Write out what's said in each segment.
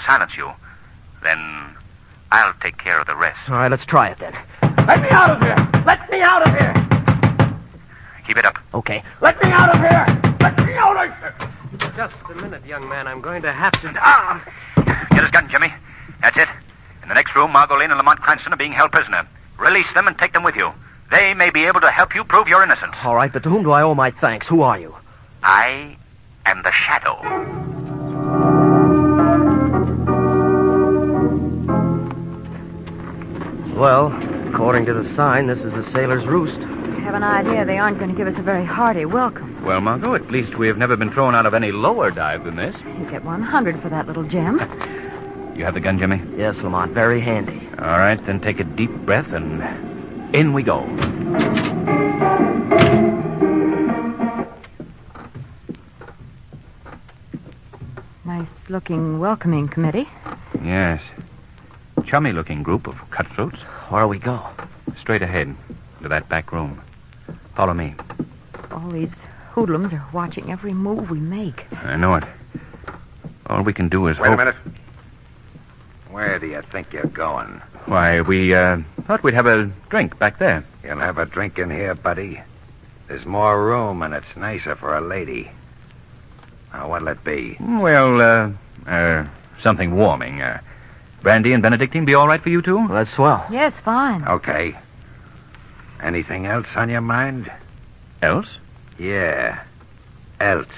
silence you. Then I'll take care of the rest. All right, let's try it then. Let me out of here! Let me out of here! Keep it up. Okay. Let me out of here! Let me out of here! Just a minute, young man. I'm going to have to... Get his gun, Jimmy. That's it. In the next room, Margot Lane and Lamont Cranston are being held prisoner. Release them and take them with you. They may be able to help you prove your innocence. All right, but to whom do I owe my thanks? Who are you? I am the Shadow. Well, according to the sign, this is the Sailor's Roost. I have an idea they aren't going to give us a very hearty welcome. Well, Margot, at least we have never been thrown out of any lower dive than this. You get 100 for that little gem. You have the gun, Jimmy? Yes, Lamont, very handy. All right, then take a deep breath and in we go. Nice-looking welcoming committee. Yes. Chummy-looking group of cutthroats. Where we go? Straight ahead to that back room. Follow me. All these hoodlums are watching every move we make. I know it. All we can do is Wait hope... a minute. Where do you think you're going? Why, we thought we'd have a drink back there. You'll have a drink in here, buddy. There's more room, and it's nicer for a lady. Now, what'll it be? Well, something warming. Brandy and Benedictine be all right for you two? Well, that's swell. Yes, fine. Okay. Anything else on your mind? Else? Yeah. Else.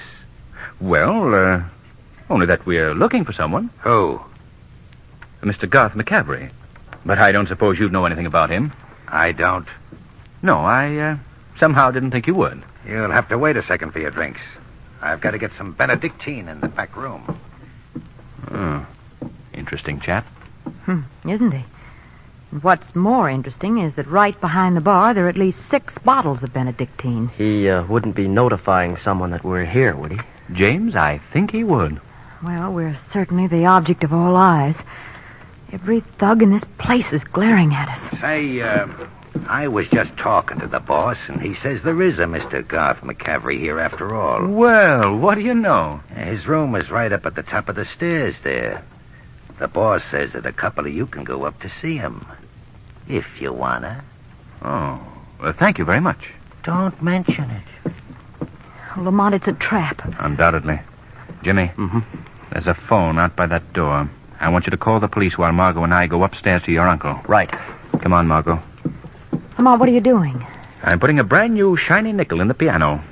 Well, only that we're looking for someone. Who? Mr. Garth McCavery. But I don't suppose you'd know anything about him. I don't. No, I somehow didn't think you would. You'll have to wait a second for your drinks. I've got to get some Benedictine in the back room. Oh, interesting chap. Isn't he? And what's more interesting is that right behind the bar there are at least 6 bottles of Benedictine. He wouldn't be notifying someone that we're here, would he? James, I think he would. Well, we're certainly the object of all eyes. Every thug in this place is glaring at us. Say, I was just talking to the boss, and he says there is a Mr. Garth McCavery here after all. Well, what do you know? His room is right up at the top of the stairs there. The boss says that a couple of you can go up to see him. If you wanna. Oh, well, thank you very much. Don't mention it. Oh, Lamont, it's a trap. Undoubtedly. Jimmy, there's a phone out by that door. I want you to call the police while Margot and I go upstairs to your uncle. Right. Come on, Margot. Lamont, what are you doing? I'm putting a brand new shiny nickel in the piano.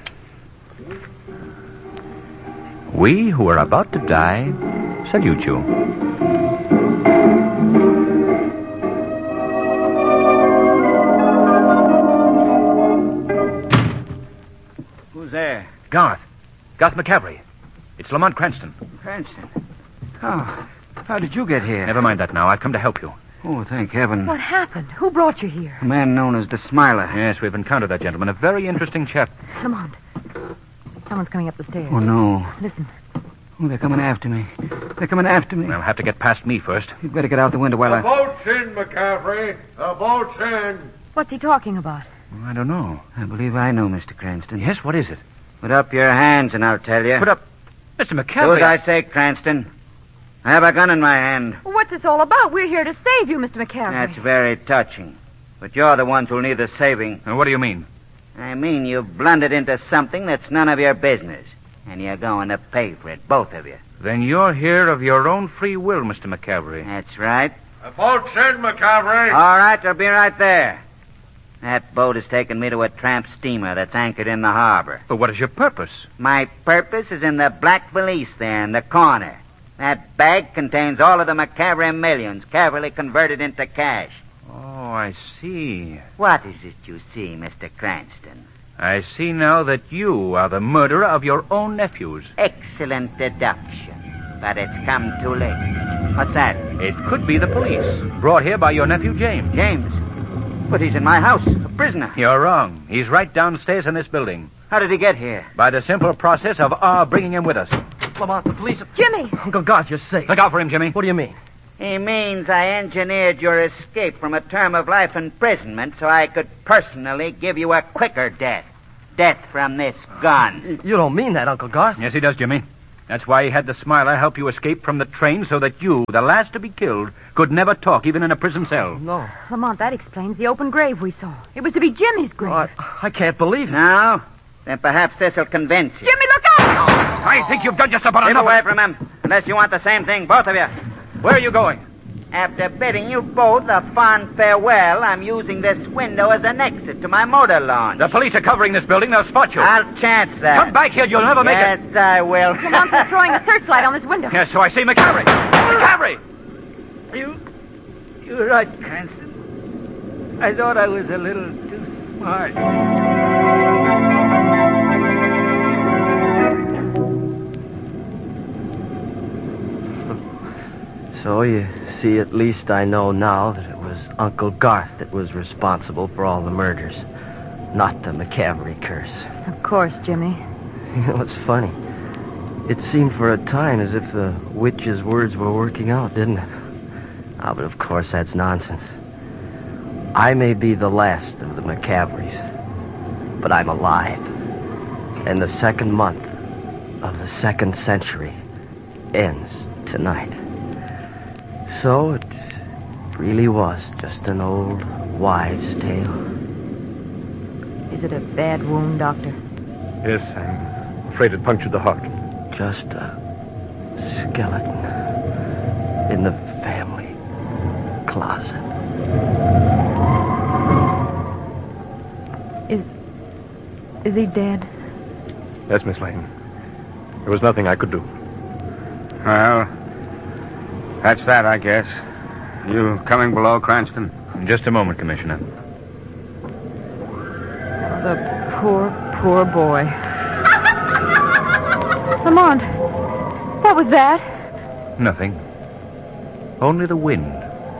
We who are about to die salute you. Who's there? Garth McCavery. It's Lamont Cranston. Cranston. Oh, how did you get here? Never mind that now. I've come to help you. Oh, thank heaven. What happened? Who brought you here? A man known as the Smiler. Yes, we've encountered that gentleman. A very interesting chap. Lamont. Someone's coming up the stairs. Oh, no. Listen. Oh, they're coming after me. They're coming after me. They'll have to get past me first. You'd better get out the window while The boat's in, McCaffrey. The boat's in. What's he talking about? I don't know. I believe I know, Mr. Cranston. Yes, what is it? Put up your hands and I'll tell you. Put up... Mr. Do McCavery. as I say, Cranston. I have a gun in my hand. Well, what's this all about? We're here to save you, Mr. McCaffrey. That's very touching. But you're the ones who'll need the saving. What do you mean? I mean you've blundered into something that's none of your business. And you're going to pay for it, both of you. Then you're here of your own free will, Mr. McCavery. That's right. The boat's in, McCaffrey. All right, I'll be right there. That boat has taken me to a tramp steamer that's anchored in the harbor. But what is your purpose? My purpose is in the black valise there in the corner. That bag contains all of the McCavery millions, carefully converted into cash. Oh, I see. What is it you see, Mr. Cranston? I see now that you are the murderer of your own nephews. Excellent deduction. But it's come too late. What's that? It could be the police, brought here by your nephew James. James? But he's in my house, a prisoner. You're wrong. He's right downstairs in this building. How did he get here? By the simple process of our bringing him with us. Lamont, the police... Jimmy! Uncle Garth, you're safe. Look out for him, Jimmy. What do you mean? He means I engineered your escape from a term of life imprisonment so I could personally give you a quicker death. Death from this gun. You don't mean that, Uncle Garth. Yes, he does, Jimmy. That's why he had the Smiler help you escape from the train so that you, the last to be killed, could never talk, even in a prison cell. No. Lamont, that explains the open grave we saw. It was to be Jimmy's grave. I can't believe it. Now, then perhaps this'll convince you. Jimmy, look out! I think you've done just about Keep enough. away from him, unless you want the same thing, both of you. Where are you going? After bidding you both a fond farewell, I'm using this window as an exit to my motor launch. The police are covering this building. They'll spot you. I'll chance that. Come back here. You'll never make it. Yes, I will. Lamont, they're throwing a searchlight on this window. Yes, so I see McCaffrey. McCaffrey! You're right, Cranston. I thought I was a little too smart. So you see, at least I know now that it was Uncle Garth that was responsible for all the murders, not the McCaffrey curse. Of course, Jimmy. You know, it's funny. It seemed for a time as if the witch's words were working out, didn't it? Ah, but of course that's nonsense. I may be the last of the McCaffreys, but I'm alive. And the second month of the second century ends tonight. So it really was just an old wives' tale. Is it a bad wound, Doctor? Yes, I'm afraid it punctured the heart. Just a skeleton in the family closet. Is he dead? Yes, Miss Lane. There was nothing I could do. Well, that's that, I guess. You coming below, Cranston? In just a moment, Commissioner. The poor boy. Lamont, what was that? Nothing. Only the wind.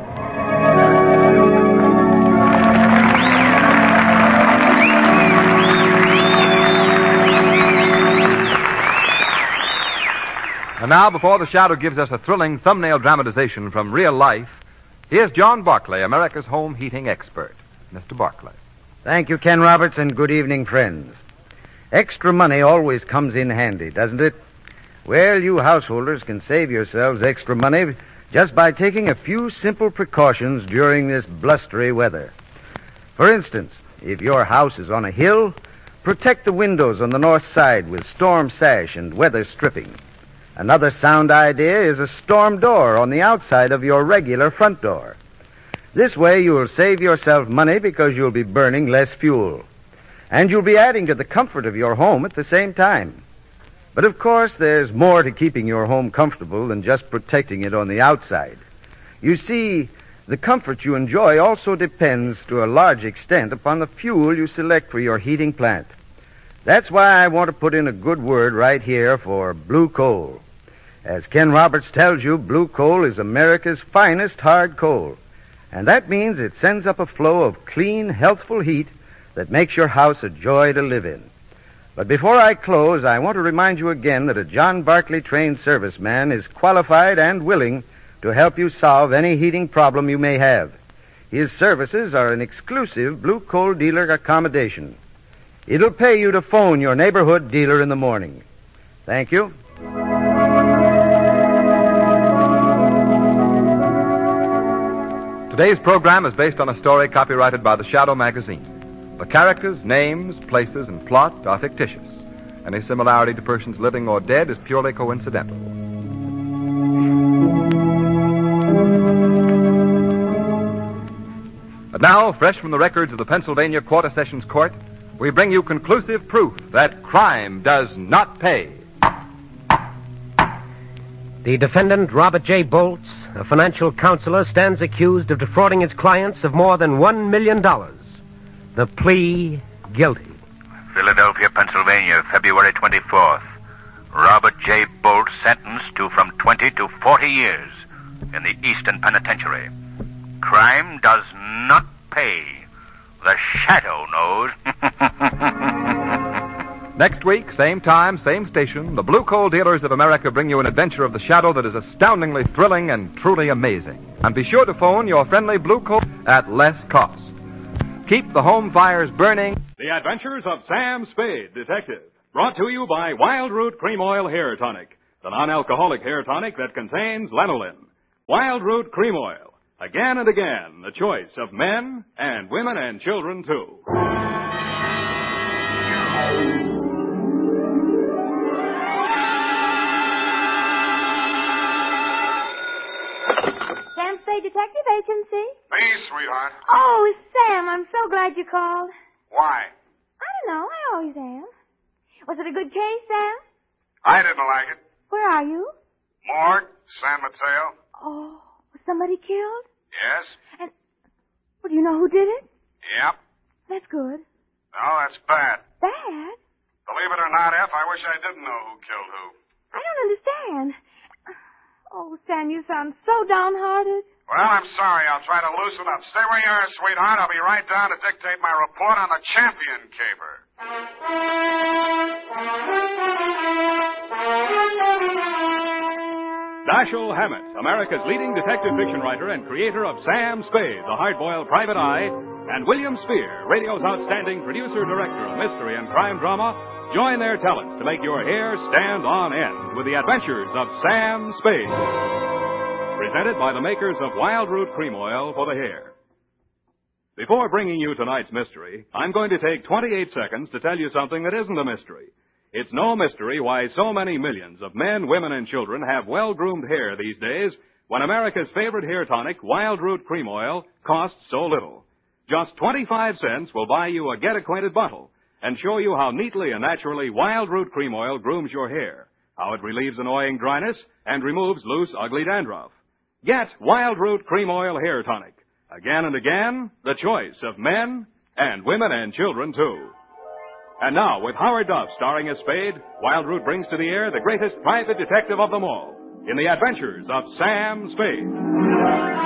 And now, before the Shadow gives us a thrilling thumbnail dramatization from real life, here's John Barclay, America's home heating expert. Mr. Barclay. Thank you, Ken Roberts, and good evening, friends. Extra money always comes in handy, doesn't it? Well, you householders can save yourselves extra money just by taking a few simple precautions during this blustery weather. For instance, if your house is on a hill, protect the windows on the north side with storm sash and weather stripping. Another sound idea is a storm door on the outside of your regular front door. This way you'll save yourself money because you'll be burning less fuel. And you'll be adding to the comfort of your home at the same time. But of course, there's more to keeping your home comfortable than just protecting it on the outside. You see, the comfort you enjoy also depends to a large extent upon the fuel you select for your heating plant. That's why I want to put in a good word right here for blue coal. As Ken Roberts tells you, blue coal is America's finest hard coal. And that means it sends up a flow of clean, healthful heat that makes your house a joy to live in. But before I close, I want to remind you again that a John Barclay trained serviceman is qualified and willing to help you solve any heating problem you may have. His services are an exclusive blue coal dealer accommodation. It'll pay you to phone your neighborhood dealer in the morning. Thank you. Today's program is based on a story copyrighted by the Shadow magazine. The characters, names, places, and plot are fictitious. Any similarity to persons living or dead is purely coincidental. But now, fresh from the records of the Pennsylvania Quarter Sessions Court, we bring you conclusive proof that crime does not pay. The defendant, Robert J. Bolts, a financial counselor, stands accused of defrauding his clients of more than $1 million. The plea, guilty. Philadelphia, Pennsylvania, February 24th. Robert J. Bolt sentenced to from 20 to 40 years in the Eastern Penitentiary. Crime does not pay. The Shadow knows. Next week, same time, same station, the Blue Coal Dealers of America bring you an adventure of the Shadow that is astoundingly thrilling and truly amazing. And be sure to phone your friendly Blue Coal at less cost. Keep the home fires burning. The Adventures of Sam Spade, Detective. Brought to you by Wild Root Cream Oil Hair Tonic. the non-alcoholic hair tonic that contains lanolin. Wild Root Cream Oil. Again and again, the choice of men and women and children, too. Sam Spade Detective Agency. Me, sweetheart. Oh, Sam, I'm so glad you called. Why? I don't know. I always am. Was it a good case, Sam? I didn't like it. Where are you? Morgue, San Mateo. Oh, was somebody killed? Yes. And, well, do you know who did it? Yep. That's good. No, that's bad. Bad? Believe it or not, F, I wish I didn't know who killed who. I don't understand. Oh, Sam, you sound so downhearted. Well, I'm sorry. I'll try to loosen up. Stay where you are, sweetheart. I'll be right down to dictate my report on the champion caper. Dashiell Hammett, America's leading detective fiction writer and creator of Sam Spade, the hard-boiled private eye, and William Spear, radio's outstanding producer-director of mystery and crime drama, join their talents to make your hair stand on end with the adventures of Sam Spade. Presented by the makers of Wild Root Cream Oil for the hair. Before bringing you tonight's mystery, I'm going to take 28 seconds to tell you something that isn't a mystery. It's no mystery why so many millions of men, women, and children have well-groomed hair these days when America's favorite hair tonic, Wild Root Cream Oil, costs so little. Just 25 cents will buy you a get-acquainted bottle and show you how neatly and naturally Wild Root Cream Oil grooms your hair, how it relieves annoying dryness and removes loose, ugly dandruff. Get Wild Root Cream Oil Hair Tonic. Again and again, the choice of men and women and children, too. And now, with Howard Duff starring as Spade, Wild Root brings to the air the greatest private detective of them all in the adventures of Sam Spade.